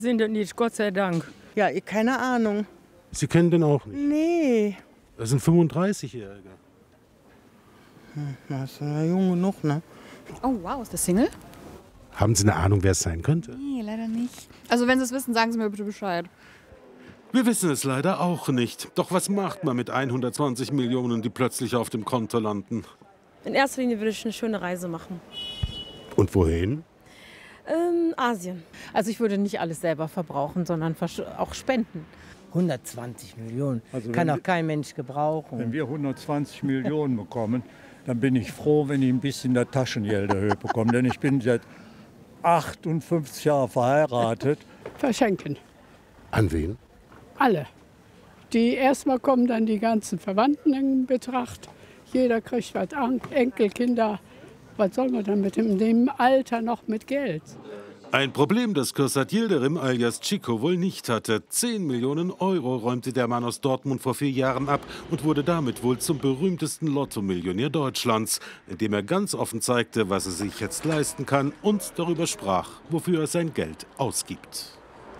Sind das nicht, Gott sei Dank. Ja, keine Ahnung. Sie kennen den auch nicht? Nee. Das sind 35-Jährige. Das ist ja jung genug, ne? Oh wow, ist das Single? Haben Sie eine Ahnung, wer es sein könnte? Nee, leider nicht. Also wenn Sie es wissen, sagen Sie mir bitte Bescheid. Wir wissen es leider auch nicht. Doch was macht man mit 120 Millionen, die plötzlich auf dem Konto landen? In erster Linie würde ich eine schöne Reise machen. Und wohin? Asien. Also ich würde nicht alles selber verbrauchen, sondern auch spenden. 120 Millionen. Also Kann auch kein Mensch gebrauchen. Wenn wir 120 Millionen bekommen, dann bin ich froh, wenn ich ein bisschen der Taschengeld erhöht bekomme. Denn ich bin seit 58 Jahren verheiratet. Verschenken. An wen? Alle. Die erstmal kommen dann die ganzen Verwandten in Betracht. Jeder kriegt was, Enkelkinder. Was soll man dann mit dem Alter noch mit Geld? Ein Problem, das Kürsat Yildirim alias Chico wohl nicht hatte. 10 Millionen Euro räumte der Mann aus Dortmund vor 4 Jahren ab und wurde damit wohl zum berühmtesten Lotto-Millionär Deutschlands, indem er ganz offen zeigte, was er sich jetzt leisten kann und darüber sprach, wofür er sein Geld ausgibt.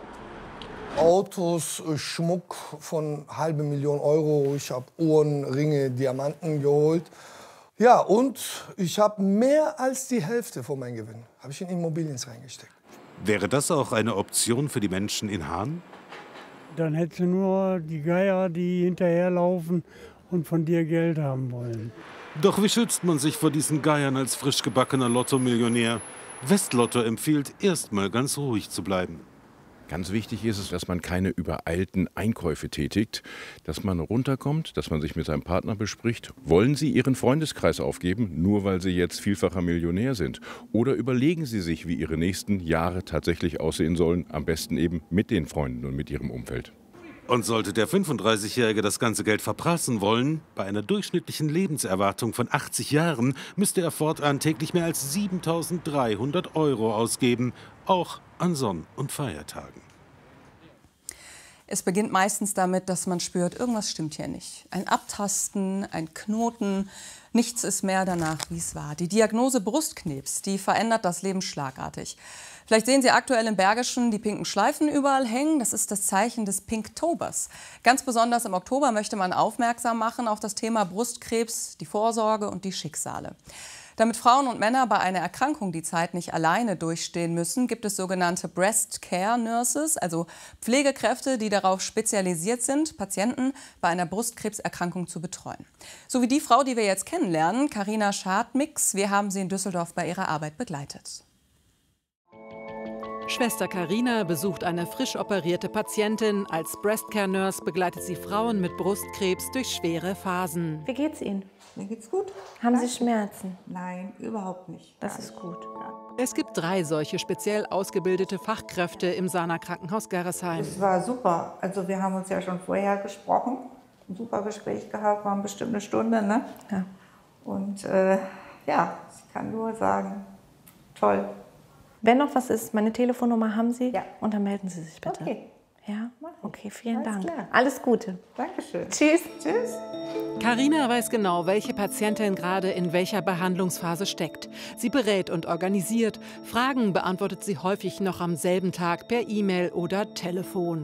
Autos, Schmuck von 500.000 Euro. Ich habe Uhren, Ringe, Diamanten geholt. Ja, und ich habe mehr als die Hälfte von meinem Gewinn habe ich in Immobilien reingesteckt. Wäre das auch eine Option für die Menschen in Hahn? Dann hättest du nur die Geier, die hinterherlaufen und von dir Geld haben wollen. Doch wie schützt man sich vor diesen Geiern als frisch gebackener Lotto-Millionär? Westlotto empfiehlt, erstmal ganz ruhig zu bleiben. Ganz wichtig ist es, dass man keine übereilten Einkäufe tätigt, dass man runterkommt, dass man sich mit seinem Partner bespricht. Wollen Sie Ihren Freundeskreis aufgeben, nur weil Sie jetzt vielfacher Millionär sind? Oder überlegen Sie sich, wie Ihre nächsten Jahre tatsächlich aussehen sollen, am besten eben mit den Freunden und mit Ihrem Umfeld. Und sollte der 35-Jährige das ganze Geld verprassen wollen, bei einer durchschnittlichen Lebenserwartung von 80 Jahren, müsste er fortan täglich mehr als 7.300 Euro ausgeben, auch an Sonn- und Feiertagen. Es beginnt meistens damit, dass man spürt, irgendwas stimmt hier nicht. Ein Abtasten, ein Knoten, nichts ist mehr danach, wie es war. Die Diagnose Brustkrebs, die verändert das Leben schlagartig. Vielleicht sehen Sie aktuell im Bergischen die pinken Schleifen überall hängen. Das ist das Zeichen des Pinktobers. Ganz besonders im Oktober möchte man aufmerksam machen auf das Thema Brustkrebs, die Vorsorge und die Schicksale. Damit Frauen und Männer bei einer Erkrankung die Zeit nicht alleine durchstehen müssen, gibt es sogenannte Breast Care Nurses, also Pflegekräfte, die darauf spezialisiert sind, Patienten bei einer Brustkrebserkrankung zu betreuen. So wie die Frau, die wir jetzt kennenlernen, Carina Schadmix. Wir haben sie in Düsseldorf bei ihrer Arbeit begleitet. Schwester Carina besucht eine frisch operierte Patientin. Als Breastcare-Nurse begleitet sie Frauen mit Brustkrebs durch schwere Phasen. Wie geht's Ihnen? Mir geht's gut. Haben Sie Schmerzen? Nein, überhaupt nicht. Das ist gut. Es gibt 3 solche speziell ausgebildete Fachkräfte im Sana Krankenhaus Gerresheim. Es war super. Also wir haben uns ja schon vorher gesprochen. Ein super Gespräch gehabt, waren bestimmt eine Stunde. Ne? Ja. Und ja, ich kann nur sagen, toll. Wenn noch was ist, meine Telefonnummer haben Sie? Ja. Und dann melden Sie sich bitte. Okay. Ja? Okay, vielen Dank. Klar. Alles Gute. Dankeschön. Tschüss. Tschüss. Carina weiß genau, welche Patientin gerade in welcher Behandlungsphase steckt. Sie berät und organisiert. Fragen beantwortet sie häufig noch am selben Tag per E-Mail oder Telefon.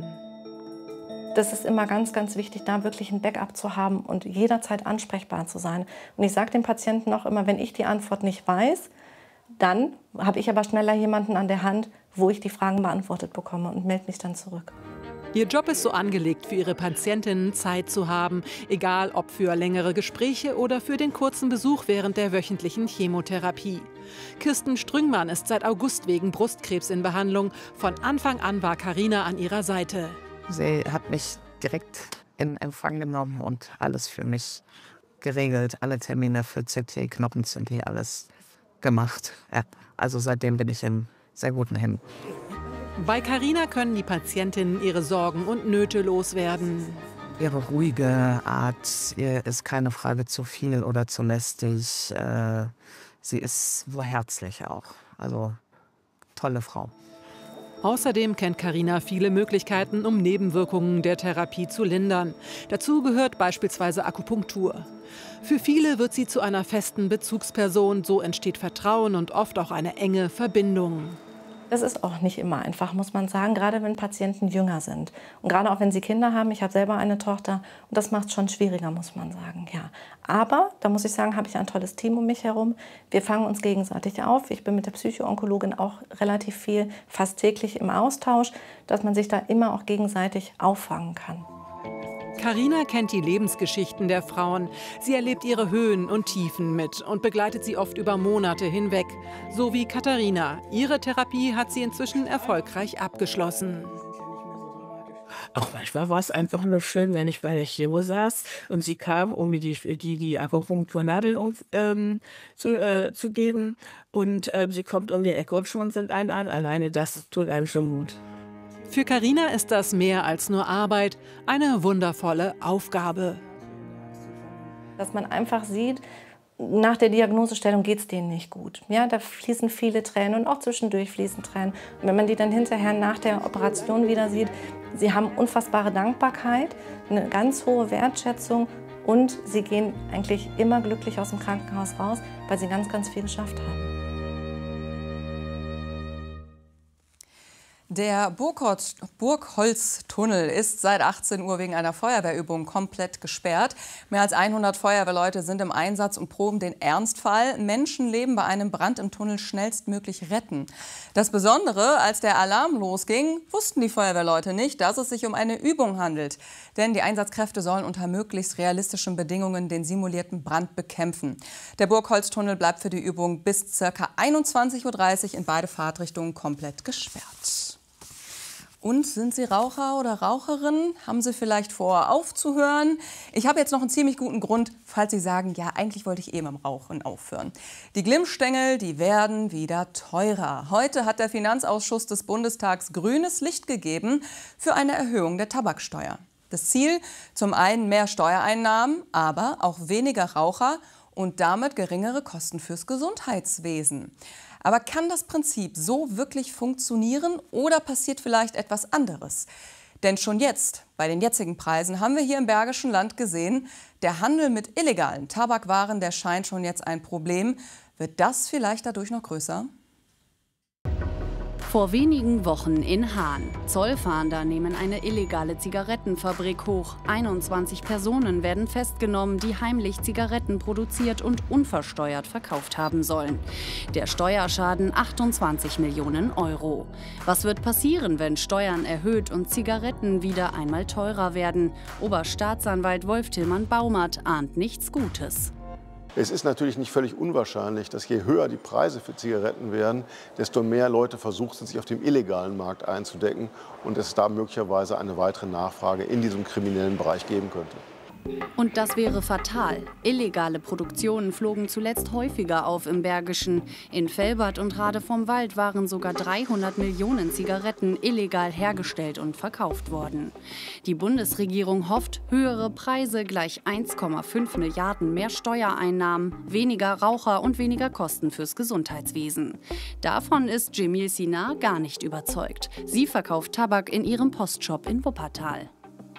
Das ist immer ganz, ganz wichtig, da wirklich ein Backup zu haben und jederzeit ansprechbar zu sein. Und ich sage den Patienten auch immer, wenn ich die Antwort nicht weiß, dann habe ich aber schneller jemanden an der Hand, wo ich die Fragen beantwortet bekomme und melde mich dann zurück. Ihr Job ist so angelegt, für ihre Patientinnen Zeit zu haben, egal ob für längere Gespräche oder für den kurzen Besuch während der wöchentlichen Chemotherapie. Kirsten Strüngmann ist seit August wegen Brustkrebs in Behandlung. Von Anfang an war Carina an ihrer Seite. Sie hat mich direkt in Empfang genommen und alles für mich geregelt. Alle Termine für CT, Knochen-CT, alles gemacht. Ja, also seitdem bin ich in sehr guten Händen. Bei Carina können die Patientinnen ihre Sorgen und Nöte loswerden. Ihre ruhige Art, ihr ist keine Frage zu viel oder zu lästig. Sie ist so herzlich auch. Also tolle Frau. Außerdem kennt Carina viele Möglichkeiten, um Nebenwirkungen der Therapie zu lindern. Dazu gehört beispielsweise Akupunktur. Für viele wird sie zu einer festen Bezugsperson. So entsteht Vertrauen und oft auch eine enge Verbindung. Das ist auch nicht immer einfach, muss man sagen, gerade wenn Patienten jünger sind. Und gerade auch wenn sie Kinder haben. Ich habe selber eine Tochter und das macht es schon schwieriger, muss man sagen. Ja. Aber, da muss ich sagen, habe ich ein tolles Team um mich herum. Wir fangen uns gegenseitig auf. Ich bin mit der Psycho-Onkologin auch relativ viel, fast täglich im Austausch, dass man sich da immer auch gegenseitig auffangen kann. Carina kennt die Lebensgeschichten der Frauen. Sie erlebt ihre Höhen und Tiefen mit und begleitet sie oft über Monate hinweg. So wie Katharina. Ihre Therapie hat sie inzwischen erfolgreich abgeschlossen. Auch manchmal war es einfach nur schön, wenn ich bei der Chemo saß und sie kam, um mir die Akupunkturnadel zu geben. Und sie kommt um die Ecke und schmunzelt einen an. Alleine das tut einem schon gut. Für Carina ist das mehr als nur Arbeit, eine wundervolle Aufgabe. Dass man einfach sieht, nach der Diagnosestellung geht es denen nicht gut. Ja, da fließen viele Tränen und auch zwischendurch fließen Tränen. Und wenn man die dann hinterher nach der Operation wieder sieht, sie haben unfassbare Dankbarkeit, eine ganz hohe Wertschätzung und sie gehen eigentlich immer glücklich aus dem Krankenhaus raus, weil sie ganz, ganz viel geschafft haben. Der Burgholztunnel ist seit 18 Uhr wegen einer Feuerwehrübung komplett gesperrt. Mehr als 100 Feuerwehrleute sind im Einsatz und proben den Ernstfall. Menschenleben bei einem Brand im Tunnel schnellstmöglich retten. Das Besondere, als der Alarm losging, wussten die Feuerwehrleute nicht, dass es sich um eine Übung handelt. Denn die Einsatzkräfte sollen unter möglichst realistischen Bedingungen den simulierten Brand bekämpfen. Der Burgholztunnel bleibt für die Übung bis ca. 21:30 Uhr in beide Fahrtrichtungen komplett gesperrt. Und sind Sie Raucher oder Raucherin? Haben Sie vielleicht vor, aufzuhören? Ich habe jetzt noch einen ziemlich guten Grund, falls Sie sagen, ja, eigentlich wollte ich mit dem Rauchen aufhören. Die Glimmstängel, die werden wieder teurer. Heute hat der Finanzausschuss des Bundestags grünes Licht gegeben für eine Erhöhung der Tabaksteuer. Das Ziel, zum einen mehr Steuereinnahmen, aber auch weniger Raucher und damit geringere Kosten fürs Gesundheitswesen. Aber kann das Prinzip so wirklich funktionieren oder passiert vielleicht etwas anderes? Denn schon jetzt, bei den jetzigen Preisen, haben wir hier im Bergischen Land gesehen, der Handel mit illegalen Tabakwaren, der scheint schon jetzt ein Problem. Wird das vielleicht dadurch noch größer? Vor wenigen Wochen in Haan. Zollfahnder nehmen eine illegale Zigarettenfabrik hoch. 21 Personen werden festgenommen, die heimlich Zigaretten produziert und unversteuert verkauft haben sollen. Der Steuerschaden 28 Millionen Euro. Was wird passieren, wenn Steuern erhöht und Zigaretten wieder einmal teurer werden? Oberstaatsanwalt Wolf-Tillmann Baumert ahnt nichts Gutes. Es ist natürlich nicht völlig unwahrscheinlich, dass je höher die Preise für Zigaretten werden, desto mehr Leute versuchen, sich auf dem illegalen Markt einzudecken und es da möglicherweise eine weitere Nachfrage in diesem kriminellen Bereich geben könnte. Und das wäre fatal. Illegale Produktionen flogen zuletzt häufiger auf im Bergischen. In Velbert und Rade vom Wald waren sogar 300 Millionen Zigaretten illegal hergestellt und verkauft worden. Die Bundesregierung hofft, höhere Preise gleich 1,5 Milliarden mehr Steuereinnahmen, weniger Raucher und weniger Kosten fürs Gesundheitswesen. Davon ist Cemil Sinar gar nicht überzeugt. Sie verkauft Tabak in ihrem Postshop in Wuppertal.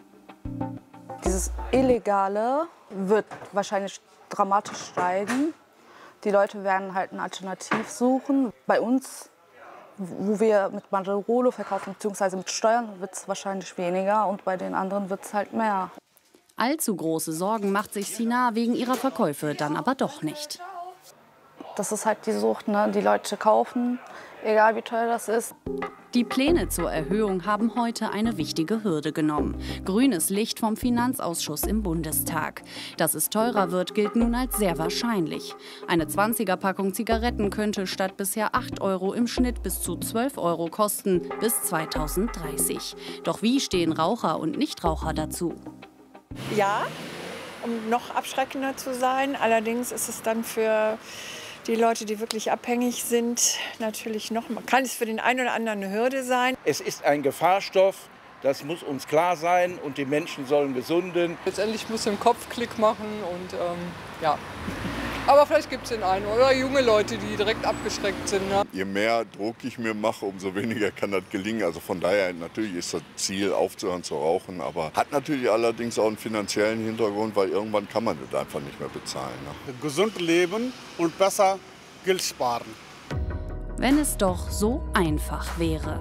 Dieses Illegale wird wahrscheinlich dramatisch steigen. Die Leute werden halt eine Alternative suchen. Bei uns, wo wir mit Marlboro verkaufen bzw. mit Steuern, wird es wahrscheinlich weniger und bei den anderen wird es halt mehr. Allzu große Sorgen macht sich Sinar wegen ihrer Verkäufe dann aber doch nicht. Das ist halt die Sucht, ne? Die Leute kaufen, egal wie teuer das ist. Die Pläne zur Erhöhung haben heute eine wichtige Hürde genommen. Grünes Licht vom Finanzausschuss im Bundestag. Dass es teurer wird, gilt nun als sehr wahrscheinlich. Eine 20er-Packung Zigaretten könnte statt bisher 8 Euro im Schnitt bis zu 12 Euro kosten bis 2030. Doch wie stehen Raucher und Nichtraucher dazu? Ja, um noch abschreckender zu sein. Allerdings ist es dann für die Leute, die wirklich abhängig sind, natürlich noch mal, kann es für den einen oder anderen eine Hürde sein. Es ist ein Gefahrstoff, das muss uns klar sein und die Menschen sollen gesunden. Letztendlich muss im Kopf Klick machen und ja. Aber vielleicht gibt es den einen oder junge Leute, die direkt abgeschreckt sind. Ne? Je mehr Druck ich mir mache, umso weniger kann das gelingen. Also von daher natürlich ist das Ziel, aufzuhören zu rauchen. Aber hat natürlich allerdings auch einen finanziellen Hintergrund, weil irgendwann kann man das einfach nicht mehr bezahlen. Ne? Gesund leben und besser Geld sparen. wenn es doch so einfach wäre.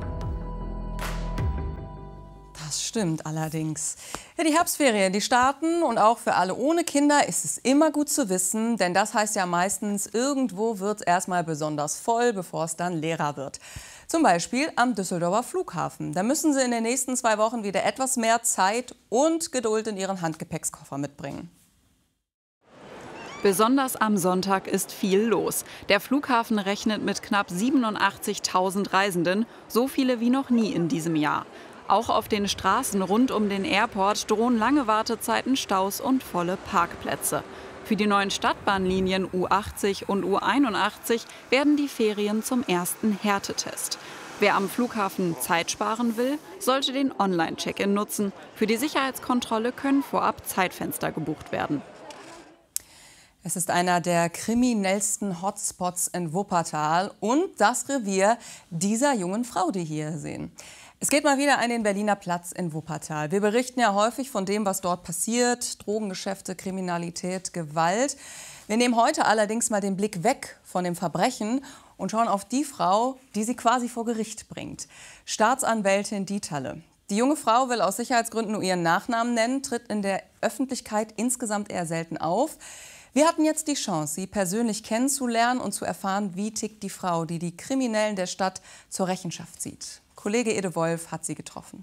Das stimmt allerdings. Ja, die Herbstferien, die starten und auch für alle ohne Kinder ist es immer gut zu wissen, denn das heißt ja meistens, irgendwo wird es erstmal besonders voll, bevor es dann leerer wird. Zum Beispiel am Düsseldorfer Flughafen. Da müssen Sie in den nächsten 2 Wochen wieder etwas mehr Zeit und Geduld in Ihren Handgepäckskoffer mitbringen. Besonders am Sonntag ist viel los. Der Flughafen rechnet mit knapp 87.000 Reisenden, so viele wie noch nie in diesem Jahr. Auch auf den Straßen rund um den Airport drohen lange Wartezeiten, Staus und volle Parkplätze. Für die neuen Stadtbahnlinien U80 und U81 werden die Ferien zum ersten Härtetest. Wer am Flughafen Zeit sparen will, sollte den Online-Check-in nutzen. Für die Sicherheitskontrolle können vorab Zeitfenster gebucht werden. Es ist einer der kriminellsten Hotspots in Wuppertal und das Revier dieser jungen Frau, die hier sehen. Es geht mal wieder an den Berliner Platz in Wuppertal. Wir berichten ja häufig von dem, was dort passiert. Drogengeschäfte, Kriminalität, Gewalt. Wir nehmen heute allerdings mal den Blick weg von dem Verbrechen und schauen auf die Frau, die sie quasi vor Gericht bringt. Staatsanwältin Dieterle. Die junge Frau will aus Sicherheitsgründen nur ihren Nachnamen nennen, tritt in der Öffentlichkeit insgesamt eher selten auf. Wir hatten jetzt die Chance, sie persönlich kennenzulernen und zu erfahren, wie tickt die Frau, die die Kriminellen der Stadt zur Rechenschaft zieht. Kollege Ede Wolf hat sie getroffen.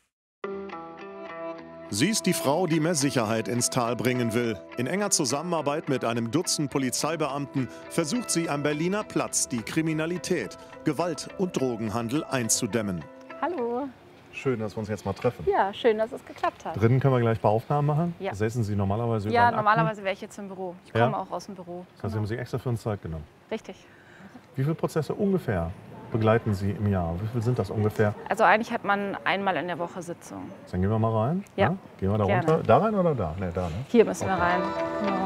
Sie ist die Frau, die mehr Sicherheit ins Tal bringen will. In enger Zusammenarbeit mit einem Dutzend Polizeibeamten versucht sie am Berliner Platz die Kriminalität, Gewalt und Drogenhandel einzudämmen. Hallo. Schön, dass wir uns jetzt mal treffen. Ja, schön, dass es geklappt hat. Drinnen können wir gleich Beaufnahmen machen. Ja. Säßen Sie normalerweise über Ja, den Akten? normalerweise wäre ich jetzt im Büro. Ich komme auch aus dem Büro. Das heißt, Sie haben sich extra für uns Zeit genommen. Richtig. Wie viele Prozesse ungefähr begleiten Sie im Jahr? Wie viel sind das ungefähr? Also eigentlich hat man einmal in der Woche Sitzung. Dann gehen wir mal rein. Ja. Gehen wir da Gerne. runter? Da rein oder da? Ne, da, ne? Hier müssen wir rein. Genau.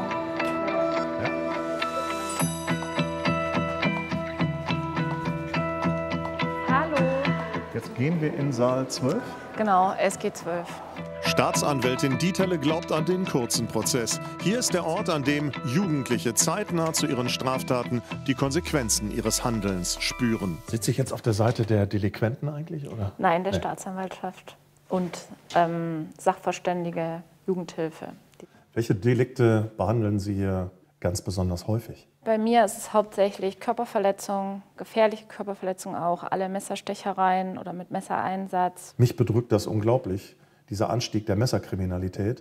Hallo. Jetzt gehen wir in Saal 12. Genau, SG 12. Staatsanwältin Dieterle glaubt an den kurzen Prozess. Hier ist der Ort, an dem Jugendliche zeitnah zu ihren Straftaten die Konsequenzen ihres Handelns spüren. Sitze ich jetzt auf der Seite der Delinquenten eigentlich? Oder? Nein, der Staatsanwaltschaft und Sachverständige Jugendhilfe. Welche Delikte behandeln Sie hier ganz besonders häufig? Bei mir ist es hauptsächlich Körperverletzung, gefährliche Körperverletzung auch, alle Messerstechereien oder mit Messereinsatz. Mich bedrückt das unglaublich, dieser Anstieg der Messerkriminalität.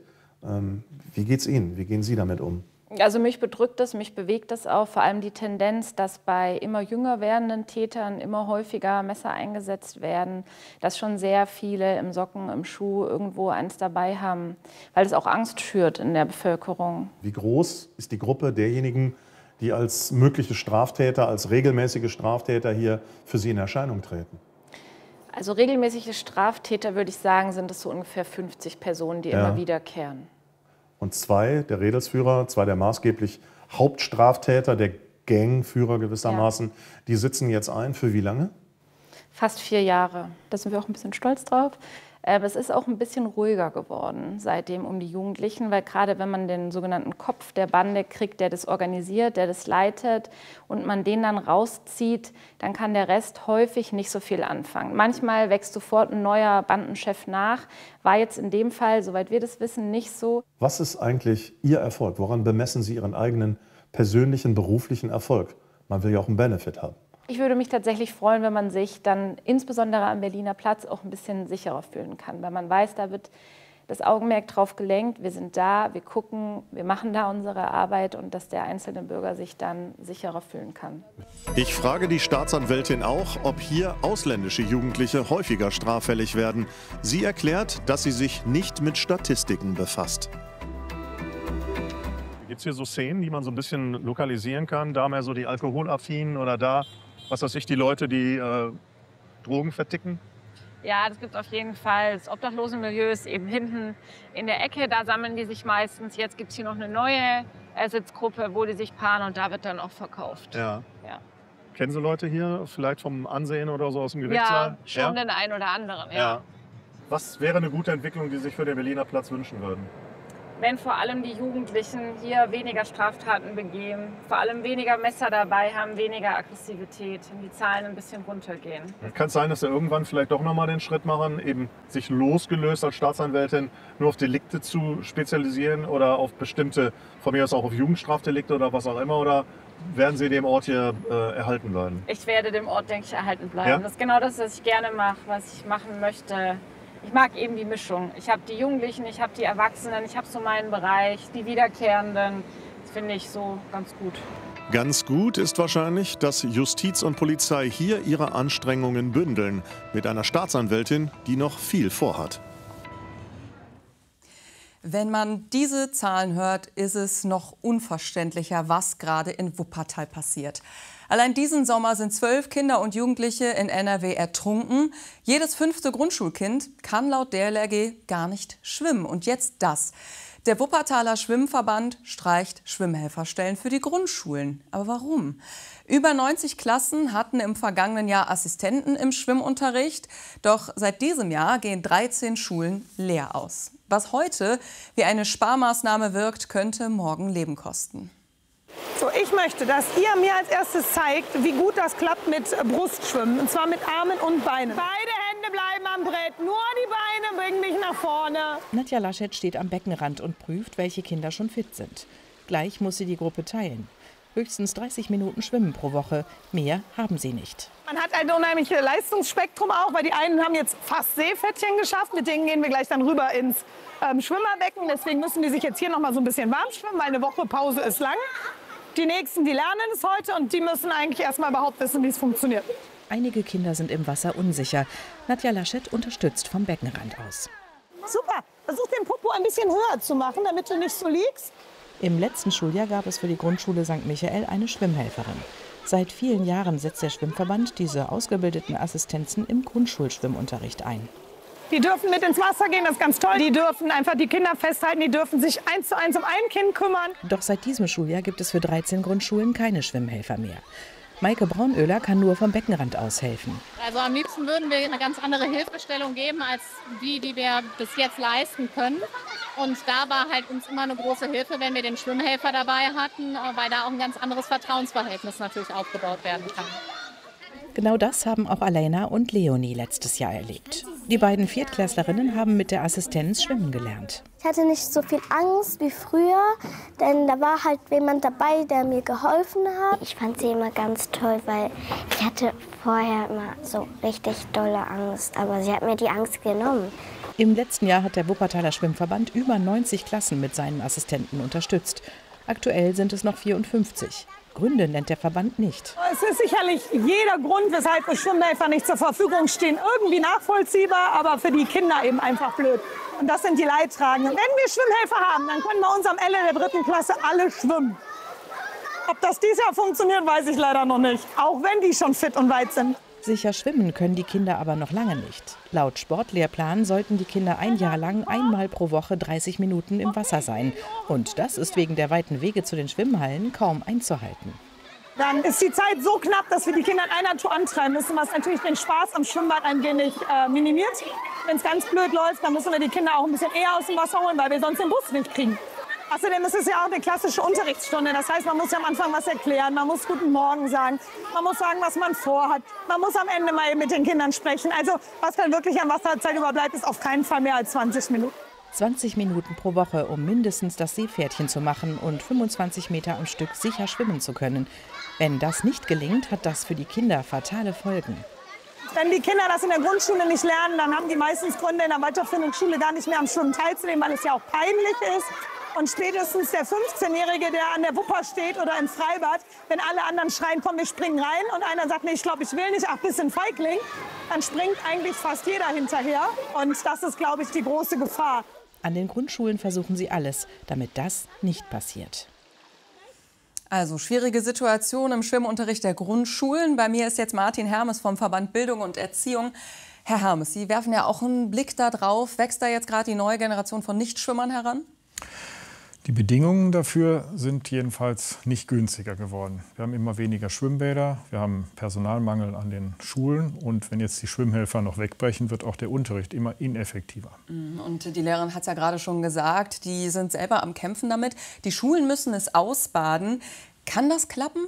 Wie geht's Ihnen? Wie gehen Sie damit um? Also mich bedrückt das, mich bewegt das auch, vor allem die Tendenz, dass bei immer jünger werdenden Tätern immer häufiger Messer eingesetzt werden, dass schon sehr viele im Socken, im Schuh irgendwo eins dabei haben, weil es auch Angst schürt in der Bevölkerung. Wie groß ist die Gruppe derjenigen, die als mögliche Straftäter, als regelmäßige Straftäter hier für Sie in Erscheinung treten? Also regelmäßige Straftäter, würde ich sagen, sind es so ungefähr 50 Personen, die immer wiederkehren. Und zwei der Redelsführer, zwei der maßgeblich Hauptstraftäter, der Gangführer gewissermaßen, die sitzen jetzt ein. Für wie lange? Fast 4 Jahre. Da sind wir auch ein bisschen stolz drauf. Es ist auch ein bisschen ruhiger geworden seitdem um die Jugendlichen, weil gerade wenn man den sogenannten Kopf der Bande kriegt, der das organisiert, der das leitet und man den dann rauszieht, dann kann der Rest häufig nicht so viel anfangen. Manchmal wächst sofort ein neuer Bandenchef nach, war jetzt in dem Fall, soweit wir das wissen, nicht so. Was ist eigentlich Ihr Erfolg? Woran bemessen Sie Ihren eigenen persönlichen, beruflichen Erfolg? Man will ja auch einen Benefit haben. Ich würde mich tatsächlich freuen, wenn man sich dann insbesondere am Berliner Platz auch ein bisschen sicherer fühlen kann, weil man weiß, da wird das Augenmerk drauf gelenkt, wir sind da, wir gucken, wir machen da unsere Arbeit und dass der einzelne Bürger sich dann sicherer fühlen kann. Ich frage die Staatsanwältin auch, ob hier ausländische Jugendliche häufiger straffällig werden. Sie erklärt, dass sie sich nicht mit Statistiken befasst. Gibt es hier so Szenen, die man so ein bisschen lokalisieren kann? Da mehr so die Alkoholaffinen oder da, was weiß ich, die Leute, die Drogen verticken? Ja, das gibt es auf jeden Fall. Das Obdachlosenmilieu ist eben hinten in der Ecke, da sammeln die sich meistens. Jetzt gibt es hier noch eine neue Sitzgruppe, wo die sich paaren und da wird dann auch verkauft. Ja. Ja. Kennen Sie Leute hier, vielleicht vom Ansehen oder so aus dem Gerichtssaal? Ja, schon den einen oder anderen, ja. Was wäre eine gute Entwicklung, die Sie sich für den Berliner Platz wünschen würden? wenn vor allem die Jugendlichen hier weniger Straftaten begehen, vor allem weniger Messer dabei haben, weniger Aggressivität und die Zahlen ein bisschen runtergehen. Kann es sein, dass Sie irgendwann vielleicht doch nochmal den Schritt machen, eben sich losgelöst als Staatsanwältin nur auf Delikte zu spezialisieren oder auf bestimmte, von mir aus auch auf Jugendstrafdelikte oder was auch immer, oder werden Sie dem Ort hier erhalten bleiben? Ich werde dem Ort, denke ich, erhalten bleiben. Ja? Das ist genau das, was ich gerne mache, was ich machen möchte. Ich mag eben die Mischung. Ich habe die Jugendlichen, ich habe die Erwachsenen, ich habe so meinen Bereich, die Wiederkehrenden. Das finde ich so ganz gut. Ganz gut ist wahrscheinlich, dass Justiz und Polizei hier ihre Anstrengungen bündeln. Mit einer Staatsanwältin, die noch viel vorhat. Wenn man diese Zahlen hört, ist es noch unverständlicher, was gerade in Wuppertal passiert. Allein diesen Sommer sind 12 Kinder und Jugendliche in NRW ertrunken. Jedes 5. Grundschulkind kann laut DLRG gar nicht schwimmen. Und jetzt das. Der Wuppertaler Schwimmverband streicht Schwimmhelferstellen für die Grundschulen. Aber warum? Über 90 Klassen hatten im vergangenen Jahr Assistenten im Schwimmunterricht. Doch seit diesem Jahr gehen 13 Schulen leer aus. Was heute wie eine Sparmaßnahme wirkt, könnte morgen Leben kosten. So, ich möchte, dass ihr mir als erstes zeigt, wie gut das klappt mit Brustschwimmen. Und zwar mit Armen und Beinen. Beide Hände bleiben am Brett, nur die Beine bringen dich nach vorne. Nadja Laschet steht am Beckenrand und prüft, welche Kinder schon fit sind. Gleich muss sie die Gruppe teilen. Höchstens 30 Minuten Schwimmen pro Woche. Mehr haben sie nicht. Man hat ein unheimliches Leistungsspektrum auch, weil die einen haben jetzt fast Seepferdchen geschafft. Mit denen gehen wir gleich dann rüber ins Schwimmerbecken. Deswegen müssen die sich jetzt hier noch mal so ein bisschen warm schwimmen, weil eine Woche Pause ist lang. Die Nächsten, die lernen es heute und die müssen eigentlich erst mal überhaupt wissen, wie es funktioniert. Einige Kinder sind im Wasser unsicher. Nadja Laschet unterstützt vom Beckenrand aus. Super, versuch den Popo ein bisschen höher zu machen, damit du nicht so liegst. Im letzten Schuljahr gab es für die Grundschule St. Michael eine Schwimmhelferin. Seit vielen Jahren setzt der Schwimmverband diese ausgebildeten Assistenzen im Grundschulschwimmunterricht ein. Die dürfen mit ins Wasser gehen, das ist ganz toll. Die dürfen einfach die Kinder festhalten, die dürfen sich 1:1 um ein Kind kümmern. Doch seit diesem Schuljahr gibt es für 13 Grundschulen keine Schwimmhelfer mehr. Maike Braunöhler kann nur vom Beckenrand aus helfen. Also am liebsten würden wir eine ganz andere Hilfestellung geben, als die wir bis jetzt leisten können. Und da war halt uns immer eine große Hilfe, wenn wir den Schwimmhelfer dabei hatten, weil da auch ein ganz anderes Vertrauensverhältnis natürlich aufgebaut werden kann. Genau das haben auch Alena und Leonie letztes Jahr erlebt. Die beiden Viertklässlerinnen haben mit der Assistenz schwimmen gelernt. Ich hatte nicht so viel Angst wie früher, denn da war halt jemand dabei, der mir geholfen hat. Ich fand sie immer ganz toll, weil ich hatte vorher immer so richtig dolle Angst, aber sie hat mir die Angst genommen. Im letzten Jahr hat der Wuppertaler Schwimmverband über 90 Klassen mit seinen Assistenten unterstützt. Aktuell sind es noch 54. Gründe nennt der Verband nicht. Es ist sicherlich jeder Grund, weshalb Schwimmhelfer nicht zur Verfügung stehen, irgendwie nachvollziehbar, aber für die Kinder eben einfach blöd. Und das sind die Leidtragenden. Wenn wir Schwimmhelfer haben, dann können bei uns am Ende der 3. Klasse alle schwimmen. Ob das dieses Jahr funktioniert, weiß ich leider noch nicht, auch wenn die schon fit und weit sind. Sicher schwimmen können die Kinder aber noch lange nicht. Laut Sportlehrplan sollten die Kinder ein Jahr lang einmal pro Woche 30 Minuten im Wasser sein. Und das ist wegen der weiten Wege zu den Schwimmhallen kaum einzuhalten. Dann ist die Zeit so knapp, dass wir die Kinder in einer Tour antreiben müssen, was natürlich den Spaß am Schwimmbad ein wenig minimiert. Wenn es ganz blöd läuft, dann müssen wir die Kinder auch ein bisschen eher aus dem Wasser holen, weil wir sonst den Bus nicht kriegen. Außerdem ist es ja auch eine klassische Unterrichtsstunde. Das heißt, man muss ja am Anfang was erklären, man muss Guten Morgen sagen, man muss sagen, was man vorhat. Man muss am Ende mal mit den Kindern sprechen. Also was dann wirklich an Wasserzeit überbleibt, ist auf keinen Fall mehr als 20 Minuten. 20 Minuten pro Woche, um mindestens das Seepferdchen zu machen und 25 Meter am Stück sicher schwimmen zu können. Wenn das nicht gelingt, hat das für die Kinder fatale Folgen. Wenn die Kinder das in der Grundschule nicht lernen, dann haben die meistens Gründe, in der weiterführenden Schule gar nicht mehr am Schwimmen teilzunehmen, weil es ja auch peinlich ist. Und spätestens der 15-Jährige, der an der Wupper steht oder im Freibad, wenn alle anderen schreien, komm, wir springen rein und einer sagt, nee, ich glaube, ich will nicht, ach, bisschen Feigling, dann springt eigentlich fast jeder hinterher. Und das ist, glaube ich, die große Gefahr. An den Grundschulen versuchen sie alles, damit das nicht passiert. Also schwierige Situation im Schwimmunterricht der Grundschulen. Bei mir ist jetzt Martin Hermes vom Verband Bildung und Erziehung. Herr Hermes, Sie werfen ja auch einen Blick da drauf. Wächst da jetzt gerade die neue Generation von Nichtschwimmern heran? Die Bedingungen dafür sind jedenfalls nicht günstiger geworden. Wir haben immer weniger Schwimmbäder, wir haben Personalmangel an den Schulen und wenn jetzt die Schwimmhelfer noch wegbrechen, wird auch der Unterricht immer ineffektiver. Und die Lehrerin hat es ja gerade schon gesagt, die sind selber am Kämpfen damit. Die Schulen müssen es ausbaden. Kann das klappen?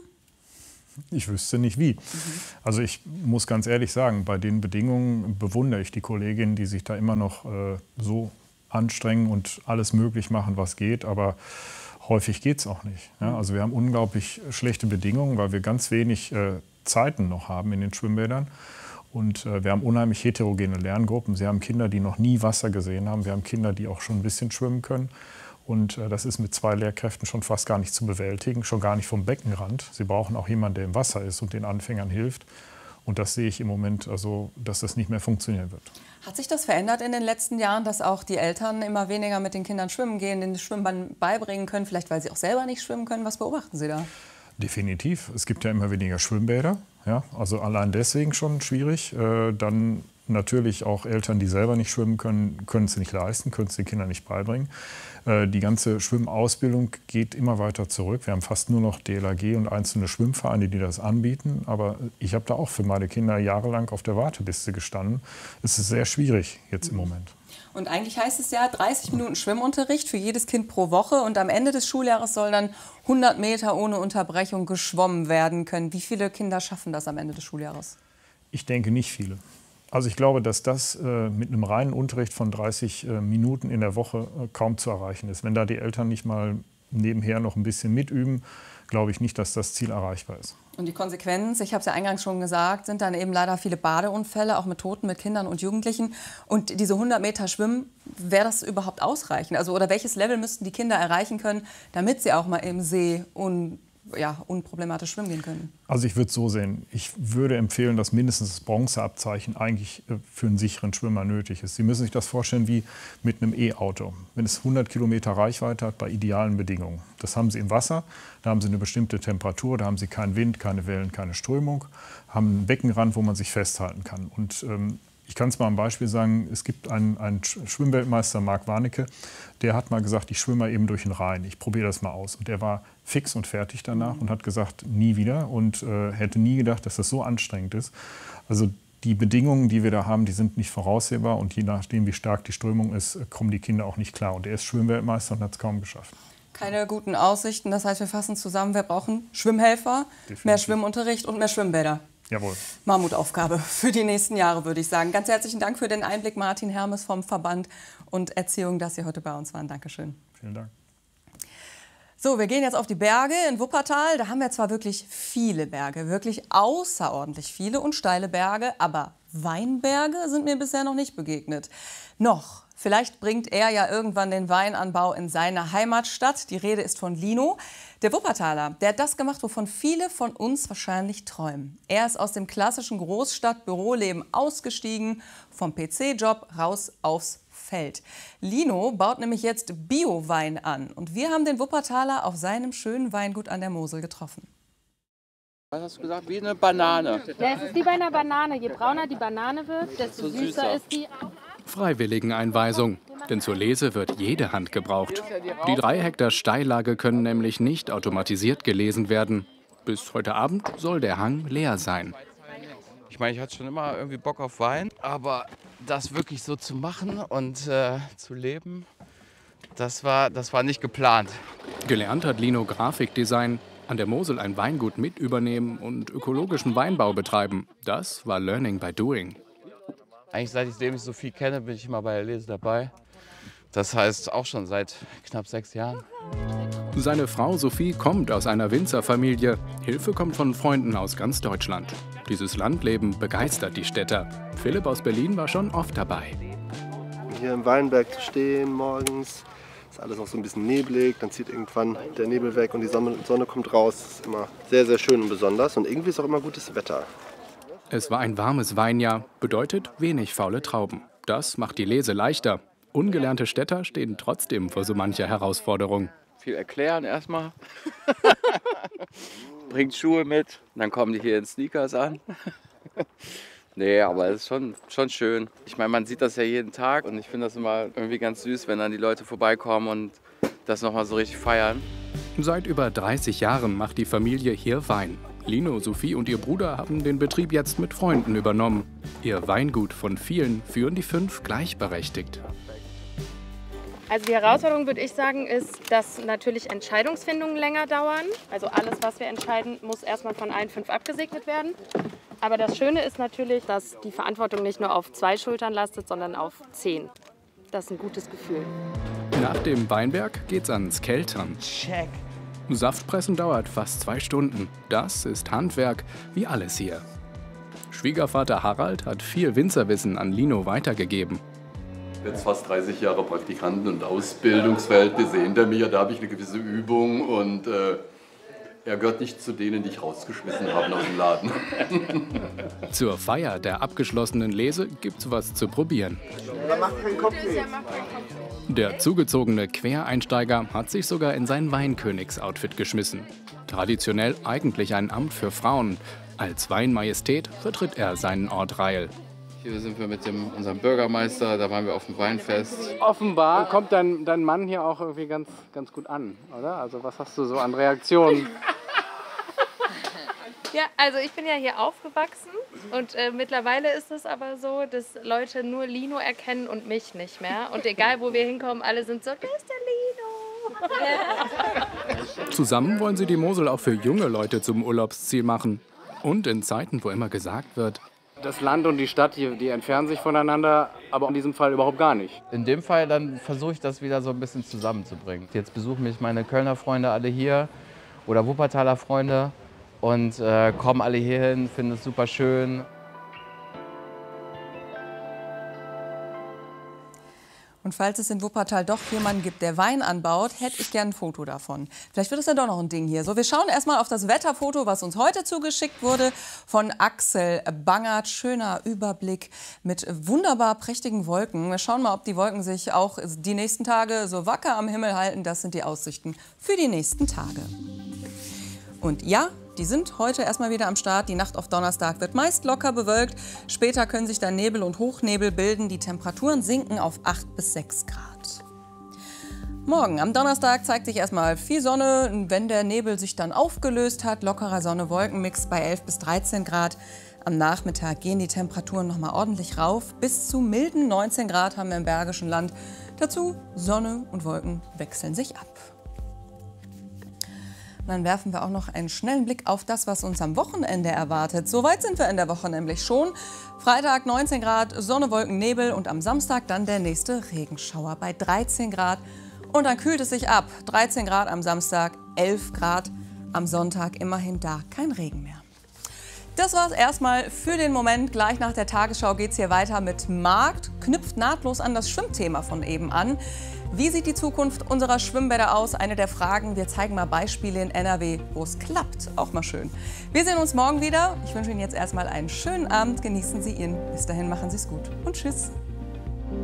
Ich wüsste nicht wie. Also ich muss ganz ehrlich sagen, bei den Bedingungen bewundere ich die Kolleginnen, die sich da immer noch so anstrengen und alles möglich machen, was geht, aber häufig geht es auch nicht. Ja, also wir haben unglaublich schlechte Bedingungen, weil wir ganz wenig Zeiten noch haben in den Schwimmbädern und wir haben unheimlich heterogene Lerngruppen. Sie haben Kinder, die noch nie Wasser gesehen haben, wir haben Kinder, die auch schon ein bisschen schwimmen können und das ist mit 2 Lehrkräften schon fast gar nicht zu bewältigen, schon gar nicht vom Beckenrand. Sie brauchen auch jemanden, der im Wasser ist und den Anfängern hilft. Und das sehe ich im Moment, also, dass das nicht mehr funktionieren wird. Hat sich das verändert in den letzten Jahren, dass auch die Eltern immer weniger mit den Kindern schwimmen gehen, den Schwimmbad beibringen können, vielleicht weil sie auch selber nicht schwimmen können? Was beobachten Sie da? Definitiv. Es gibt ja immer weniger Schwimmbäder. Ja? Also allein deswegen schon schwierig. Dann natürlich auch Eltern, die selber nicht schwimmen können, können es nicht leisten, können es den Kindern nicht beibringen. Die ganze Schwimmausbildung geht immer weiter zurück. Wir haben fast nur noch DLRG und einzelne Schwimmvereine, die das anbieten. Aber ich habe da auch für meine Kinder jahrelang auf der Warteliste gestanden. Es ist sehr schwierig jetzt im Moment. Und eigentlich heißt es ja 30 Minuten Schwimmunterricht für jedes Kind pro Woche. Und am Ende des Schuljahres soll dann 100 Meter ohne Unterbrechung geschwommen werden können. Wie viele Kinder schaffen das am Ende des Schuljahres? Ich denke nicht viele. Also ich glaube, dass das mit einem reinen Unterricht von 30 Minuten in der Woche kaum zu erreichen ist. Wenn da die Eltern nicht mal nebenher noch ein bisschen mitüben, glaube ich nicht, dass das Ziel erreichbar ist. Und die Konsequenz, ich habe es ja eingangs schon gesagt, sind dann eben leider viele Badeunfälle, auch mit Toten, mit Kindern und Jugendlichen. Und diese 100 Meter Schwimmen, wäre das überhaupt ausreichend? Also, oder welches Level müssten die Kinder erreichen können, damit sie auch mal im See unproblematisch schwimmen gehen können? Also ich würde es so sehen. Ich würde empfehlen, dass mindestens das Bronzeabzeichen eigentlich für einen sicheren Schwimmer nötig ist. Sie müssen sich das vorstellen wie mit einem E-Auto. Wenn es 100 Kilometer Reichweite hat bei idealen Bedingungen. Das haben Sie im Wasser, da haben Sie eine bestimmte Temperatur, da haben Sie keinen Wind, keine Wellen, keine Strömung, haben einen Beckenrand, wo man sich festhalten kann. Und ich kann es mal am Beispiel sagen, es gibt einen Schwimmweltmeister, Marc Warnecke, der hat mal gesagt, ich schwimme mal eben durch den Rhein, ich probiere das mal aus. Und der war fix und fertig danach und hat gesagt, nie wieder und hätte nie gedacht, dass das so anstrengend ist. Also die Bedingungen, die wir da haben, die sind nicht voraussehbar und je nachdem, wie stark die Strömung ist, kommen die Kinder auch nicht klar. Und er ist Schwimmweltmeister und hat es kaum geschafft. Keine guten Aussichten, das heißt, wir fassen zusammen, wir brauchen Schwimmhelfer, definitiv mehr Schwimmunterricht und mehr Schwimmbäder. Jawohl. Mammutaufgabe für die nächsten Jahre, würde ich sagen. Ganz herzlichen Dank für den Einblick, Martin Hermes vom Verband und Erziehung, dass Sie heute bei uns waren. Dankeschön. Vielen Dank. So, wir gehen jetzt auf die Berge in Wuppertal. Da haben wir zwar wirklich viele Berge, wirklich außerordentlich viele und steile Berge, aber Weinberge sind mir bisher noch nicht begegnet. Noch. Vielleicht bringt er ja irgendwann den Weinanbau in seine Heimatstadt. Die Rede ist von Lino. Der Wuppertaler, der hat das gemacht, wovon viele von uns wahrscheinlich träumen. Er ist aus dem klassischen Großstadt-Büroleben ausgestiegen, vom PC-Job raus aufs Feld. Lino baut nämlich jetzt Bio-Wein an. Und wir haben den Wuppertaler auf seinem schönen Weingut an der Mosel getroffen. Was hast du gesagt? Wie eine Banane. Ja, es ist wie bei einer Banane. Je brauner die Banane wird, desto süßer ist die. Freiwilligeneinweisung, denn zur Lese wird jede Hand gebraucht. Die 3 Hektar Steillage können nämlich nicht automatisiert gelesen werden. Bis heute Abend soll der Hang leer sein. Ich meine, ich hatte schon immer irgendwie Bock auf Wein, aber das wirklich so zu machen und zu leben, das war nicht geplant. Gelernt hat Lino Grafikdesign, an der Mosel ein Weingut mit übernehmen und ökologischen Weinbau betreiben. Das war Learning by Doing. Eigentlich seitdem ich so viel kenne, bin ich immer bei der Lese dabei. Das heißt auch schon seit knapp 6 Jahren. Seine Frau Sophie kommt aus einer Winzerfamilie. Hilfe kommt von Freunden aus ganz Deutschland. Dieses Landleben begeistert die Städter. Philipp aus Berlin war schon oft dabei. Hier im Weinberg zu stehen morgens, ist alles noch so ein bisschen neblig, dann zieht irgendwann der Nebel weg und die Sonne kommt raus. Das ist immer sehr, sehr schön und besonders und irgendwie ist auch immer gutes Wetter. Es war ein warmes Weinjahr, bedeutet wenig faule Trauben. Das macht die Lese leichter. Ungelernte Städter stehen trotzdem vor so mancher Herausforderung. Viel erklären erstmal. Bringt Schuhe mit, dann kommen die hier in Sneakers an. Nee, aber es ist schon schön. Ich meine, man sieht das ja jeden Tag und ich finde das immer irgendwie ganz süß, wenn dann die Leute vorbeikommen und das nochmal so richtig feiern. Seit über 30 Jahren macht die Familie hier Wein. Lino, Sophie und ihr Bruder haben den Betrieb jetzt mit Freunden übernommen. Ihr Weingut von vielen führen die 5 gleichberechtigt. Also die Herausforderung, würde ich sagen, ist, dass natürlich Entscheidungsfindungen länger dauern. Also alles, was wir entscheiden, muss erstmal von allen 5 abgesegnet werden. Aber das Schöne ist natürlich, dass die Verantwortung nicht nur auf 2 Schultern lastet, sondern auf 10. Das ist ein gutes Gefühl. Nach dem Weinberg geht's ans Keltern. Check. Saftpressen dauert fast 2 Stunden. Das ist Handwerk, wie alles hier. Schwiegervater Harald hat viel Winzerwissen an Lino weitergegeben. Jetzt fast 30 Jahre Praktikanten- und Ausbildungsverhältnisse hinter mir. Da habe ich eine gewisse Übung und er gehört nicht zu denen, die ich rausgeschmissen habe aus dem Laden. Zur Feier der abgeschlossenen Lese gibt's was zu probieren. Der zugezogene Quereinsteiger hat sich sogar in sein Weinkönigs-Outfit geschmissen. Traditionell eigentlich ein Amt für Frauen. Als Weinmajestät vertritt er seinen Ort Reil. Hier sind wir mit unserem Bürgermeister, da waren wir auf dem Weinfest. Offenbar kommt dein Mann hier auch irgendwie ganz gut an, oder? Also was hast du so an Reaktionen? Ja, also ich bin ja hier aufgewachsen und mittlerweile ist es aber so, dass Leute nur Lino erkennen und mich nicht mehr. Und egal, wo wir hinkommen, alle sind so, wer ist der Lino? Zusammen wollen sie die Mosel auch für junge Leute zum Urlaubsziel machen. Und in Zeiten, wo immer gesagt wird, das Land und die Stadt, die entfernen sich voneinander, aber in diesem Fall überhaupt gar nicht. In dem Fall dann versuche ich das wieder so ein bisschen zusammenzubringen. Jetzt besuchen mich meine Kölner Freunde alle hier oder Wuppertaler Freunde und kommen alle hierhin, finden es super schön. Und falls es in Wuppertal doch jemanden gibt, der Wein anbaut, hätte ich gern ein Foto davon. Vielleicht wird es ja doch noch ein Ding hier. So, wir schauen erstmal auf das Wetterfoto, was uns heute zugeschickt wurde von Axel Bangert. Schöner Überblick mit wunderbar prächtigen Wolken. Wir schauen mal, ob die Wolken sich auch die nächsten Tage so wacker am Himmel halten. Das sind die Aussichten für die nächsten Tage. Und ja, die sind heute erstmal wieder am Start. Die Nacht auf Donnerstag wird meist locker bewölkt. Später können sich dann Nebel und Hochnebel bilden. Die Temperaturen sinken auf 8 bis 6 Grad. Morgen am Donnerstag zeigt sich erstmal viel Sonne. Wenn der Nebel sich dann aufgelöst hat, lockerer Sonne-Wolken-Mix bei 11 bis 13 Grad. Am Nachmittag gehen die Temperaturen noch mal ordentlich rauf. Bis zu milden 19 Grad haben wir im Bergischen Land. Dazu Sonne und Wolken wechseln sich ab. Und dann werfen wir auch noch einen schnellen Blick auf das, was uns am Wochenende erwartet. So weit sind wir in der Woche nämlich schon. Freitag 19 Grad, Sonne, Wolken, Nebel und am Samstag dann der nächste Regenschauer bei 13 Grad. Und dann kühlt es sich ab. 13 Grad am Samstag, 11 Grad am Sonntag, immerhin da kein Regen mehr. Das war es erstmal für den Moment. Gleich nach der Tagesschau geht es hier weiter mit Markt. Knüpft nahtlos an das Schwimmthema von eben an. Wie sieht die Zukunft unserer Schwimmbäder aus? Eine der Fragen. Wir zeigen mal Beispiele in NRW, wo es klappt. Auch mal schön. Wir sehen uns morgen wieder. Ich wünsche Ihnen jetzt erstmal einen schönen Abend. Genießen Sie ihn. Bis dahin machen Sie es gut und tschüss.